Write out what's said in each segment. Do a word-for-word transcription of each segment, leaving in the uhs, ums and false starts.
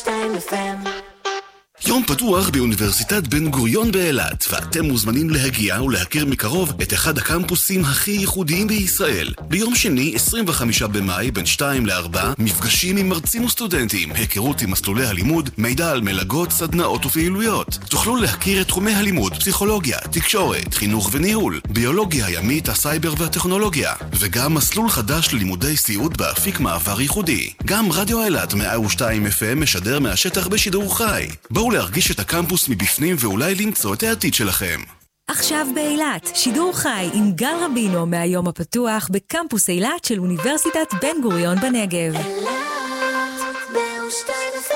שתיים אף אם. יום פתוח באוניברסיטת בן גוריון באילת, ואתם מוזמנים להגיע ולהכיר מקרוב את אחד הקמפוסים הכי ייחודיים בישראל. ביום שני, עשרים וחמישה במאי, בין שתיים לארבע, מפגשים עם מרצים וסטודנטים, היכרות עם מסלולי הלימוד, מידע על מלגות, סדנאות ופעילויות. תוכלו להכיר את תחומי הלימוד, פסיכולוגיה, תקשורת, חינוך וניהול, ביולוגיה הימית, הסייבר והטכנולוגיה, וגם מסלול חדש ללימודי סיעוד באפיק מעבר ייחודי. גם רדיו אילת מאה ושתיים אף אם משדר מהשטח בשידור חי. בואו להרגיש את הקמפוס מבפנים ואולי למצוא את העתיד שלכם. עכשיו באילת, שידור חי עם גל רבינו מהיום הפתוח בקמפוס אילת של אוניברסיטת בן גוריון בנגב. אילת מאה ושתיים אף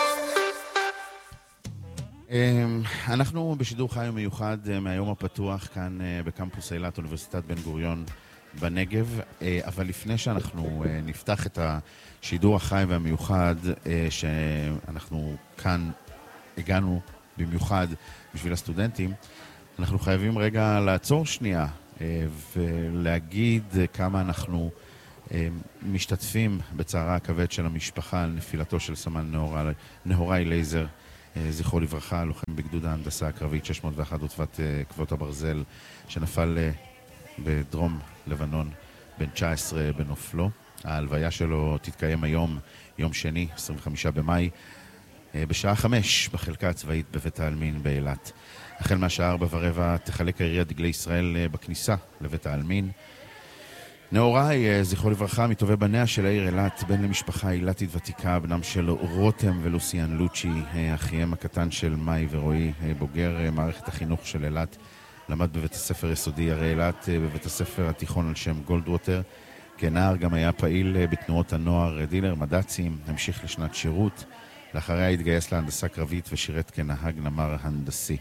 אם. אנחנו בשידור חי מיוחד מהיום הפתוח כאן בקמפוס אילת, אוניברסיטת בן גוריון בנגב, אבל לפני שאנחנו נפתח את השידור החי והמיוחד שאנחנו כאן הגענו במיוחד בשביל הסטודנטים, אנחנו חייבים רגע לעצור שנייה ולהגיד כמה אנחנו משתתפים בצערה הכבד של המשפחה על נפילתו של סמל נהוראי לייזר, זכרו לברכה, לוחם בגדוד ההנדסה הקרבית שש מאות ואחת עוטפת כבות הברזל, שנפל בדרום לבנון בן תשע עשרה בנופלו. ההלוויה שלו תתקיים היום, יום שני, עשרים וחמישה במאי, בשעה חמש בחלקה הצבאית בבית העלמין באילת. החל מהשעה ארבע ורבע תחלק העירייה דגלי ישראל בכניסה לבית העלמין. נהוראי, זכרו לברכה, מטובי בניה של העיר אילת, בן למשפחה אילתית ותיקה, בנם של רותם ולוסיאן לוצ'י, אחיהם הקטן של מאי ורועי, בוגר מערכת החינוך של אילת, למד בבית הספר יסודי הרי אילת, בבית הספר התיכון על שם גולדווטר. כנער גם היה פעיל בתנועות הנוער דילר מד"צים, המשיך לשנת שירות. לאחריה התגייס להנדסה קרבית ושירת כנהג נמר הנדסי.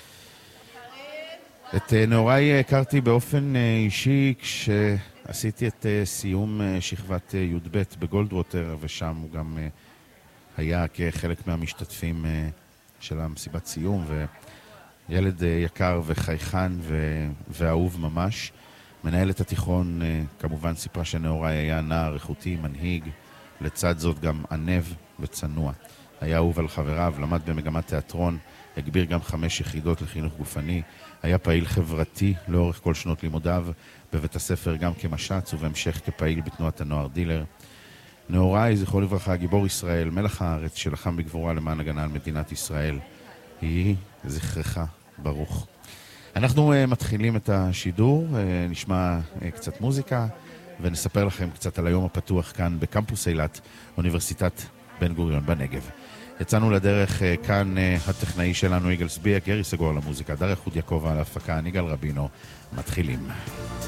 את נהוראי הכרתי באופן אישי כשעשיתי את סיום שכבת י"ב בגולדווטר, ושם הוא גם היה כחלק מהמשתתפים של המסיבת סיום, וילד יקר וחייכן ואהוב ממש. מנהלת התיכון כמובן סיפרה שנהוראי היה נער איכותי, מנהיג, לצד זאת גם ענב וצנוע. היה אהוב על חבריו, למד במגמת תיאטרון, הגביר גם חמש יחידות לחינוך גופני, היה פעיל חברתי לאורך כל שנות לימודיו, בבית הספר גם כמשץ ובהמשך כפעיל בתנועת הנוער דילר. נהוראי, זכרו לברכה, גיבור ישראל, מלח הארץ שלחם בגבורה למען הגנה על מדינת ישראל. יהי זכרך ברוך. אנחנו uh, מתחילים את השידור, uh, נשמע uh, קצת מוזיקה, ונספר לכם קצת על היום הפתוח כאן בקמפוס אילת, אוניברסיטת בן גוריון בנגב. יצאנו לדרך uh, כאן uh, הטכנאי שלנו יגאל סביאק, גרי סגור על המוזיקה, דרך חוד יעקב על ההפקה, אני גל רבינו, מתחילים.